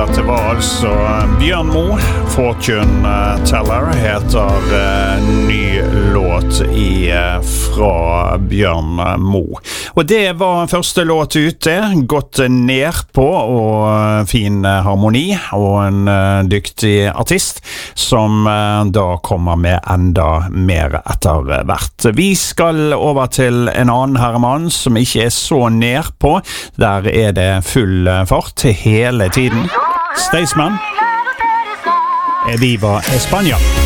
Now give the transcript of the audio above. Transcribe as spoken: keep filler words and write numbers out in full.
dette var altså Bjørn Mo, Fortune Teller heter uh, ny låt i, uh, fra Bjørn Mo. Og det var første låt ute, gått ned på og uh, fin uh, harmoni og en uh, dyktig artist som uh, da kommer med enda mer etter hvert. Vi skal over til en annen herremann som ikke er så ned på. Der er det full uh, fart hele tiden. Staysman, Viva España.